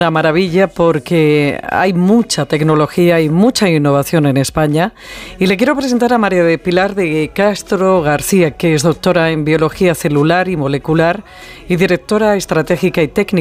Una maravilla porque hay mucha tecnología y mucha innovación en España y le quiero presentar a María del Pilar de Castro García, que es doctora en Biología Celular y Molecular y directora estratégica y técnica